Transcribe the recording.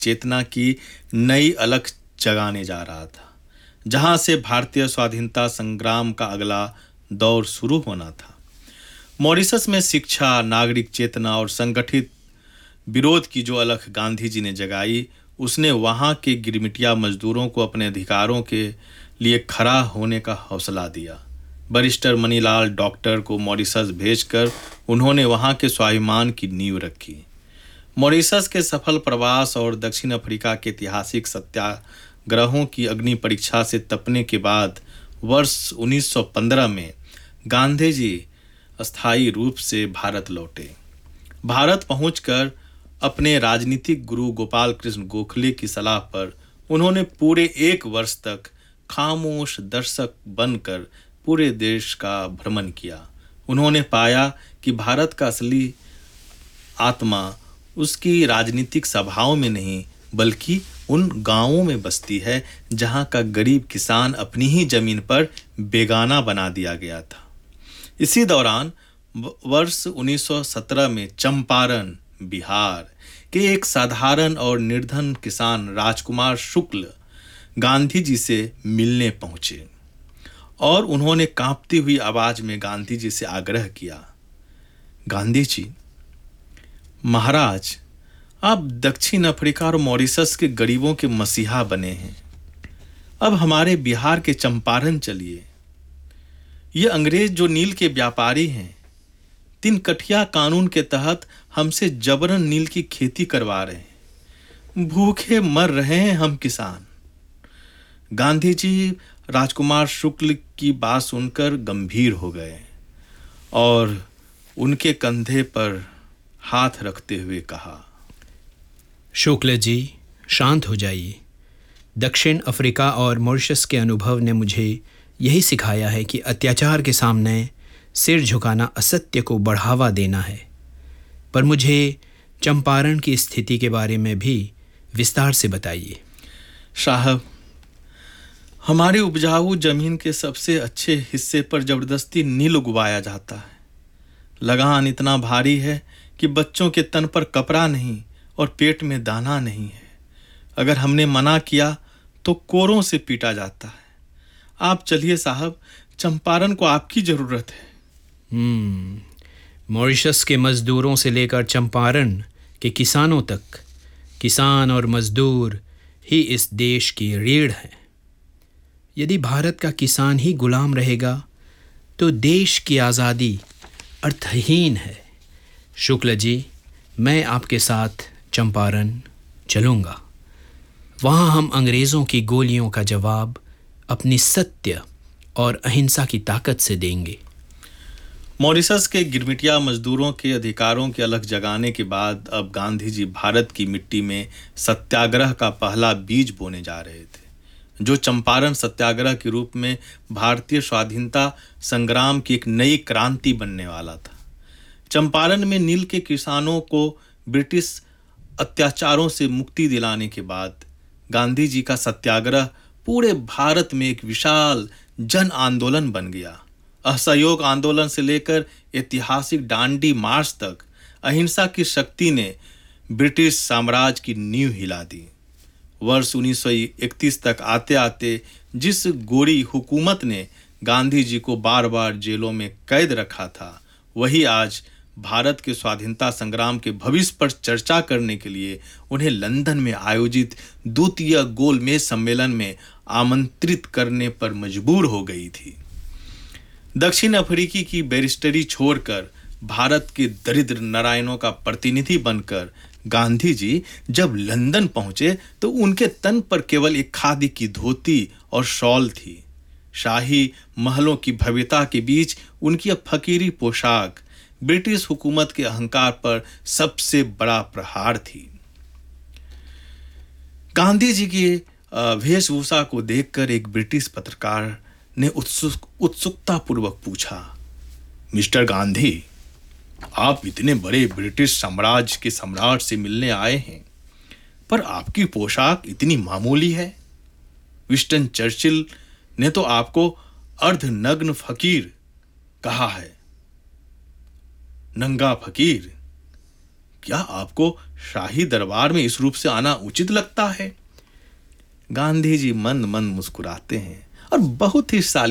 चेतना की नई अलख जगाने जा रहा था, जहां से भारतीय स्वाधीनता संग्राम का अगला दौर शुरू होना था। मॉरिशस में शिक्षा, नागरिक चेतना और संगठित विरोध की जो अलख गांधी जी ने जगाई, उसने वहां के गिरमिटिया मजदूरों को अपने अधिकारों के लिए खड़ा होने का हौसला दिया। बैरिस्टर मनीलाल डॉक्टर को मॉरिशस भेजकर उन्होंने वहां के स्वाभिमान की नींव रखी। मॉरिशस के सफल प्रवास और दक्षिण अफ्रीका के ऐतिहासिक सत्याग्रहों की अग्नि परीक्षा से तपने के बाद वर्ष 1915 में गांधी जी अस्थायी रूप से भारत लौटे। भारत पहुंचकर अपने राजनीतिक गुरु गोपाल कृष्ण गोखले की सलाह पर उन्होंने पूरे 1 वर्ष तक खामोश दर्शक बनकर पूरे देश का भ्रमण किया। उन्होंने पाया कि भारत का असली आत्मा उसकी राजनीतिक सभाओं में नहीं, बल्कि उन गांवों में बसती है जहां का गरीब किसान अपनी ही जमीन पर बेगाना बना दिया गया था। इसी दौरान वर्ष 1917 में चंपारण, बिहार के एक साधारण और निर्धन किसान राजकुमार शुक्ल गांधी जी से मिलने पहुंचे और उन्होंने कांपती हुई आवाज में गांधी जी से आग्रह किया, गांधी जी, महाराज, आप दक्षिण अफ्रीका और मॉरिशस के गरीबों के मसीहा बने हैं। अब हमारे बिहार के चंपारण चलिए। ये अंग्रेज जो नील के व्यापारी हैं, 3 कठिया कानून के तहत हमसे जबरन नील की खेती करवा रहे हैं। भूखे मर रहे हैं हम किसान। गांधी जी राजकुमार शुक्ल की बात सुनकर गंभीर हो गए और उनके कंधे पर हाथ रखते हुए कहा, शुक्ल जी, शांत हो जाइए। दक्षिण अफ्रीका और मॉरिशस के अनुभव ने मुझे यही सिखाया है कि अत्याचार के सामने सिर झुकाना असत्य को बढ़ावा देना है। पर मुझे चंपारण की स्थिति के बारे में भी विस्तार से बताइए। साहब, हमारी उपजाऊ जमीन के सबसे अच्छे हिस्से पर जबरदस्ती नील उगवाया जाता है। लगान इतना भारी है कि बच्चों के तन पर कपड़ा नहीं और पेट में दाना नहीं है। अगर हमने मना किया तो कोरों से पीटा जाता है। आप चलिए साहब, चंपारण को आपकी जरूरत है। मॉरिशस के मजदूरों से लेकर चंपारण के किसानों तक, किसान और मजदूर ही इस देश की रीढ़ हैं। यदि भारत का किसान ही गुलाम रहेगा तो देश की आज़ादी अर्थहीन है। शुक्ल जी, मैं आपके साथ चंपारण चलूँगा। वहाँ हम अंग्रेज़ों की गोलियों का जवाब अपनी सत्य और अहिंसा की ताकत से देंगे। मॉरिशस के गिरमिटिया मजदूरों के अधिकारों की अलख जगाने के बाद अब गांधी जी भारत की मिट्टी में सत्याग्रह का पहला बीज बोने जा रहे थे, जो चंपारण सत्याग्रह के रूप में भारतीय स्वाधीनता संग्राम की एक नई क्रांति बनने वाला था। चंपारण में नील के किसानों को ब्रिटिश अत्याचारों से मुक्ति दिलाने के बाद गांधी जी का सत्याग्रह पूरे भारत में एक विशाल जन आंदोलन बन गया। असहयोग आंदोलन से लेकर ऐतिहासिक दांडी मार्च तक अहिंसा की शक्ति ने ब्रिटिश साम्राज्य की नींव हिला दी। वर्ष 1931 तक आते आते जिस गोरी हुकूमत ने गांधी जी को बार बार जेलों में कैद रखा था, वही आज भारत के स्वाधीनता संग्राम के भविष्य पर चर्चा करने के लिए उन्हें लंदन में आयोजित द्वितीय गोलमेज सम्मेलन में आमंत्रित करने पर मजबूर हो गई थी। दक्षिण अफ्रीकी की बैरिस्टरी छोड़कर भारत के दरिद्र नारायणों का प्रतिनिधि बनकर गांधी जी जब लंदन पहुंचे तो उनके तन पर केवल एक खादी की धोती और शॉल थी। शाही महलों की भव्यता के बीच उनकी अब फकीरी पोशाक ब्रिटिश हुकूमत के अहंकार पर सबसे बड़ा प्रहार थी। गांधी जी की वेशभूषा को देखकर एक ब्रिटिश पत्रकार ने उत्सुकता पूर्वक पूछा, मिस्टर गांधी, आप इतने बड़े ब्रिटिश साम्राज्य के सम्राट से मिलने आए हैं, पर आपकी पोशाक इतनी मामूली है। विंस्टन चर्चिल ने तो आपको अर्धनग्न फकीर कहा है। नंगा फकीर, क्या आपको शाही दरबार में इस रूप से आना उचित लगता है? गांधी जी मंद मंद मुस्कुराते हैं और बहुत ही